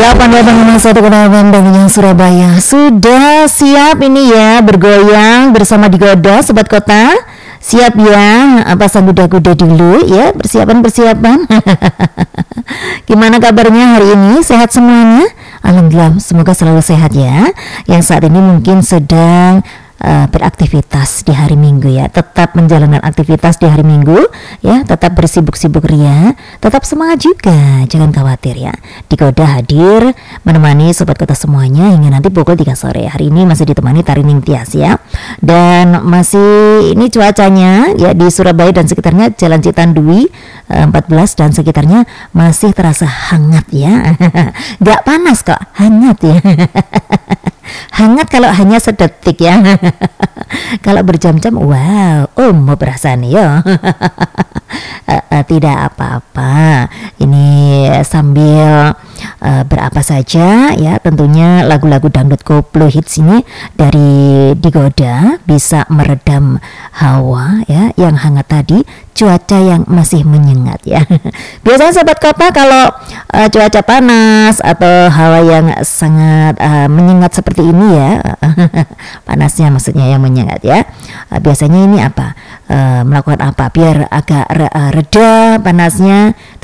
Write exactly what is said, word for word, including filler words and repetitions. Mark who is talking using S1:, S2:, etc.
S1: delapan delapan lima satu Kedawan Bangunan Surabaya. Sudah siap ini ya bergoyang bersama Digoda Sobat Kota. Siap ya, pasang kuda-kuda dulu ya, persiapan-persiapan. Gimana kabarnya hari ini? Sehat semuanya? Alhamdulillah, semoga selalu sehat ya. Yang saat ini mungkin sedang Uh, beraktivitas di hari Minggu ya, tetap menjalankan aktivitas di hari Minggu ya, tetap bersibuk-sibuk ria, tetap semangat juga, jangan khawatir ya. Digoda hadir menemani Sobat Kota semuanya hingga nanti pukul tiga sore. Hari ini masih ditemani Tarining Tias ya, dan masih ini cuacanya ya di Surabaya dan sekitarnya, Jalan Citandui uh, empat belas dan sekitarnya masih terasa hangat ya. Gak panas kok, hangat ya. Hangat kalau hanya sedetik ya. Kalau berjam-jam, wow, oh mau berasa nih ya. uh, uh, tidak apa-apa. Ini sambil uh, berapa saja ya, tentunya lagu-lagu dangdut koplo hits ini dari Digoda bisa meredam hawa ya yang hangat tadi, cuaca yang masih menyengat ya. Biasanya Sobat Kota kalau uh, cuaca panas atau hawa yang sangat uh, menyengat seperti ini ya, panasnya maksudnya yang menyengat ya, uh, biasanya ini apa, uh, melakukan apa biar agak re- uh, reda panasnya.